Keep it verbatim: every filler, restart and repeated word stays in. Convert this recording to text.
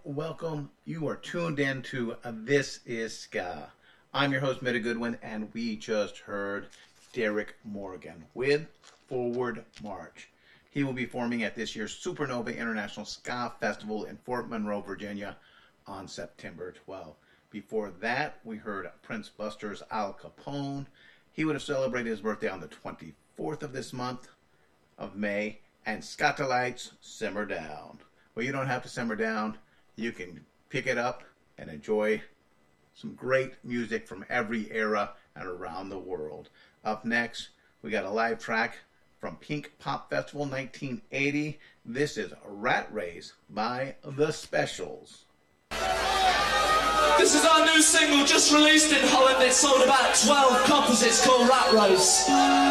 welcome. You are tuned in to uh, This Is Ska. I'm your host, Mitta Goodwin, and we just heard Derrick Morgan with Forward March. He will be performing at this year's Supernova International Ska Festival in Fort Monroe, Virginia on September twelfth. Before that, we heard Prince Buster's Al Capone. He would have celebrated his birthday on the twenty-fourth of this month of May, and Skatalites, Simmer Down. Well, you don't have to simmer down. You can pick it up and enjoy some great music from every era and around the world. Up next, we got a live track from Pink Pop Festival nineteen eighty. This is Rat Race by The Specials. This is our new single just released in Holland. It sold about twelve copies. It's called Rat Race.